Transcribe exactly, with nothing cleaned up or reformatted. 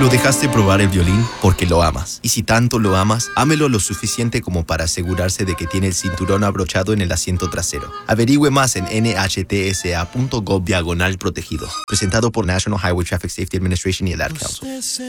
Lo dejaste probar el violín porque lo amas. Y si tanto lo amas, ámelo lo suficiente como para asegurarse de que tiene el cinturón abrochado en el asiento trasero. Averigüe más en N H T S A punto gov diagonal protegidos. Presentado por National Highway Traffic Safety Administration y el Ad Council.